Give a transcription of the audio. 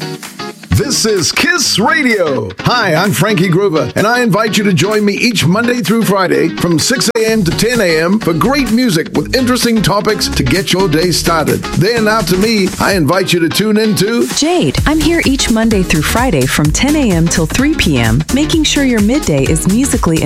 This is Kiss Radio. Hi, I'm Frankie Gruber, and I invite you to join me each Monday through Friday from 6 a.m. to 10 a.m. for great music with interesting topics to get your day started. Then after me, I invite you to tune into Jade. I'm here each Monday through Friday from 10 a.m. till 3 p.m., making sure your midday is musically